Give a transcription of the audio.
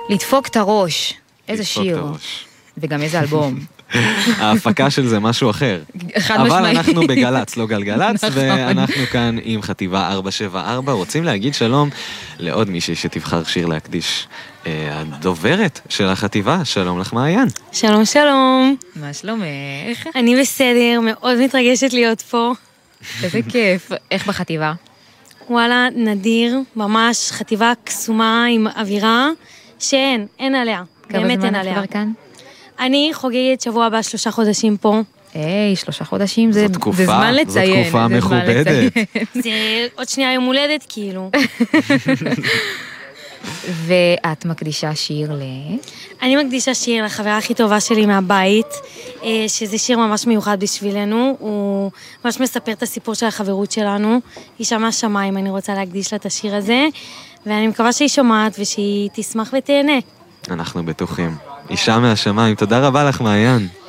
לדפוק את הראש. איזה לדפוק את שיר. הראש. וגם איזה אלבום. ההפקה של זה משהו אחר. חד אבל משמעי. אנחנו בגלץ, לא גלגלץ, נכון. ואנחנו כאן עם חטיבה 474, רוצים להגיד שלום לעוד מישהי שתבחר שיר להקדיש. הדוברת של החטיבה, שלום לך מעיין. שלום שלום, מה שלומך? אני בסדר, מאוד מתרגשת להיות פה. איזה כיף. איך בחטיבה? וואלה, נדיר, ממש חטיבה קסומה עם אווירה שאין עליה, באמת אין עליה. כבר כאן? אני חוגגת שבוע הבא 3 חודשים פה. היי, 3 חודשים זה זו תקופה, זה זמן לציין. זו תקופה זה זמן מכובדת. לציין. זה עוד שנייה יום הולדת כאילו. ואת מקדישה שיר אני מקדישה שיר לחברה הכי טובה שלי מהבית, שזה שיר ממש מיוחד בשבילנו, הוא ממש מספר את הסיפור של החברות שלנו, היא שמה שמיים, אני רוצה להקדיש לה את השיר הזה, ואני מקווה שהיא שומעת ושהיא תשמח ותהנה. אנחנו בטוחים. אישה מהשמיים, תודה רבה לך מעיין.